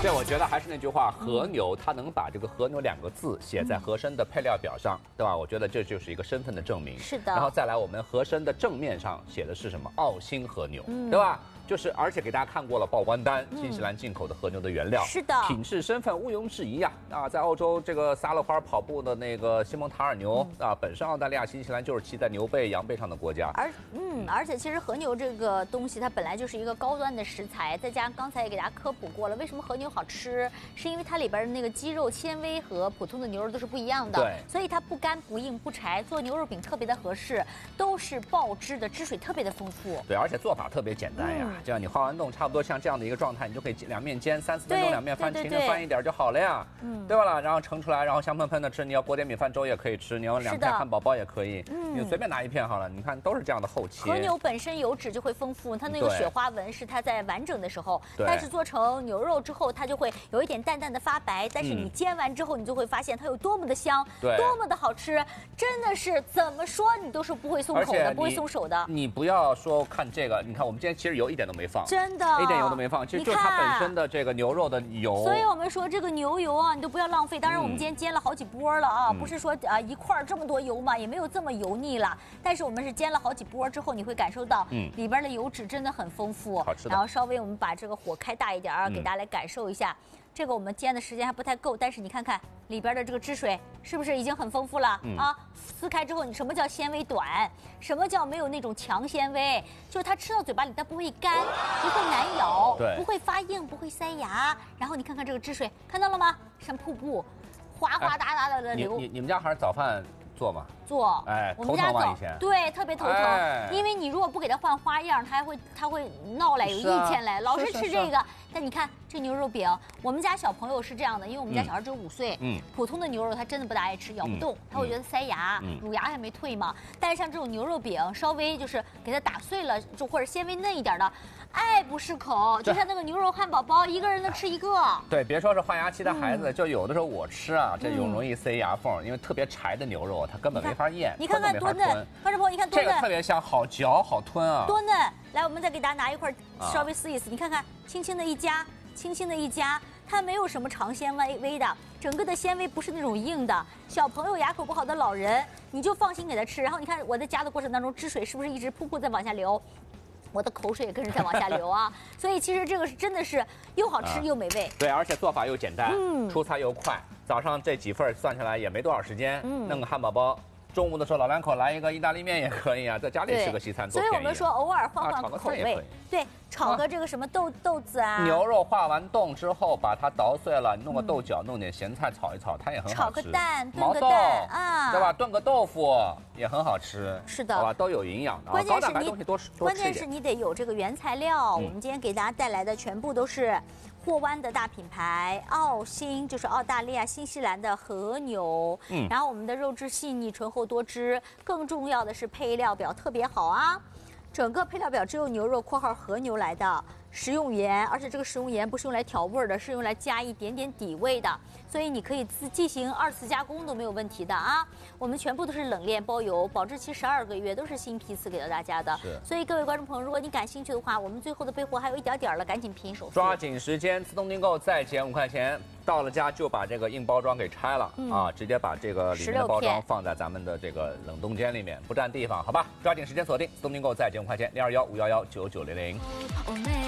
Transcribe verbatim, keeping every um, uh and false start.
对，我觉得还是那句话，和牛它能把这个和牛两个字写在和珅的配料表上，对吧？我觉得这就是一个身份的证明。 是的。 然后再来，我们和珅的正面上写的是什么？澳新和牛，嗯、对吧？就是，而且给大家看过了报关单，新西兰进口的和牛的原料， 是的， 品质身份毋庸置疑呀！啊，在欧洲这个撒了欢跑步的那个西蒙塔尔牛、嗯、啊，本身澳大利亚、新西兰就是骑在牛背、羊背上的国家。 而嗯，而且其实和牛这个东西它本来就是一个高端的食材，再加上刚才也给大家科普过了，为什么和牛好吃，是因为它里边的那个肌肉纤维和普通的牛肉都是不一样的， 对， 所以它不干不硬不柴，做牛肉饼特别的合适，都是爆汁的，汁水特别的丰富。 对，而且做法特别简单呀，嗯、这样你化完冻。差不多像这样的一个状态，你就可以两面煎，三四分钟两面翻，勤着翻一点就好了呀，嗯，对吧啦？然后盛出来，然后香喷喷的吃。你要裹点米饭粥也可以吃，你要两片汉堡包也可以，嗯，你随便拿一片好了。你看都是这样的厚切。 和牛本身油脂就会丰富，它那个雪花纹是它在完整的时候，但是做成牛肉之后，它就会有一点淡淡的发白。但是你煎完之后，你就会发现它有多么的香， 对， 多么的好吃，真的是怎么说你都是不会松口的，不会松手的。 你不要说看这个，你看我们今天其实油一点都没放， 真的。 一点油都没放，其实就是它本身的这个牛肉的油。 所以我们说这个牛油啊，你都不要浪费。当然，我们今天煎了好几波了啊，嗯、不是说啊一块这么多油嘛，也没有这么油腻了。但是我们是煎了好几波之后，你会感受到，嗯，里边的油脂真的很丰富。 好吃的。 然后稍微我们把这个火开大一点啊，给大家来感受一下。嗯、这个我们煎的时间还不太够，但是你看看里边的这个汁水是不是已经很丰富了、嗯、啊？撕开之后，你什么叫纤维短？什么叫没有那种强纤维？就是它吃到嘴巴里它不会干，不会难咬，不会发硬，不会塞牙。然后你看看这个汁水，看到了吗？像瀑布，哗哗哒哒的流。 你你你们家还是早饭做吗？ 做， 哎， 我们家头疼以前对特别头疼、哎，因为你如果不给它换花样，它还会它会闹来有意见来，老是吃这个。但你看这牛肉饼，我们家小朋友是这样的，因为我们家小孩只有五岁，嗯，普通的牛肉他真的不大爱吃，咬不动，嗯、他会觉得塞牙，嗯、乳牙还没退嘛。但是像这种牛肉饼，稍微就是给它打碎了，就或者纤维嫩一点的，爱不释口，就像那个牛肉汉堡包，一个人能吃一个。 对，别说是换牙期的孩子，嗯、就有的时候我吃啊，这种容易塞牙缝，因为特别柴的牛肉，它根本没法咽。 你看看多嫩，观众朋友，你看多嫩， 这个特别香，好嚼好吞啊， 多嫩。来，我们再给大家拿一块，稍微撕一撕，啊、你看看，轻轻的一夹。轻轻的一夹，它没有什么长纤维微的，整个的纤维不是那种硬的。小朋友牙口不好的老人，你就放心给他吃。然后你看我在夹的过程当中，汁水是不是一直噗噗在往下流？我的口水也跟着在往下流啊！所以其实这个是真的是又好吃又美味。啊、 对，而且做法又简单，嗯，出菜又快。早上这几份算下来也没多少时间，嗯，弄个汉堡包。中午的时候，老两口来一个意大利面也可以啊，在家里吃个西餐多便宜、啊。 所以我们说偶尔换换口味，啊、对，炒个这个什么豆、啊、豆子啊。 牛肉化完冻之后，把它捣碎了，弄个豆角，弄点咸菜炒一炒，它也很好吃。 炒个蛋， 炖个蛋啊， 对吧？炖个豆腐也很好吃。 是的， 好吧，都有营养的。 关键是你多吃， 关键是你得有这个原材料。嗯、我们今天给大家带来的全部都是霍湾的大品牌，澳新就是澳大利亚、新西兰的和牛。嗯，然后我们的肉质细腻、醇厚多汁。更重要的是配料表特别好啊，整个配料表只有牛肉（括号和牛）来的食用盐，而且这个食用盐不是用来调味的，是用来加一点点底味的，所以你可以自进行二次加工都没有问题的啊。我们全部都是冷链包邮，保质期十二个月，都是新批次给到大家的。 是， 所以各位观众朋友，如果你感兴趣的话，我们最后的备货还有一点点了，赶紧拼手速， 抓紧时间，自动订购再减五块钱。到了家就把这个硬包装给拆了、嗯、啊，直接把这个里面的包装放在咱们的这个冷冻间里面，不占地方，好吧？抓紧时间锁定，自动订购再减五块钱，零二幺五幺幺九九零零。